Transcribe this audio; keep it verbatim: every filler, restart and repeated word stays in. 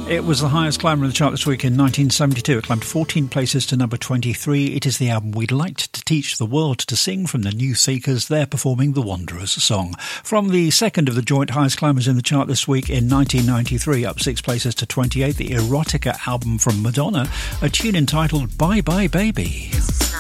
It was the highest climber in the chart this week in nineteen seventy-two. It climbed fourteen places to number twenty-three. It is the album We'd Like to Teach the World to Sing from the New Seekers. They're performing the Wanderers song. From the second of the joint highest climbers in the chart this week in nineteen ninety-three, up six places to twenty-eight, the Erotica album from Madonna, a tune entitled Bye Bye Baby.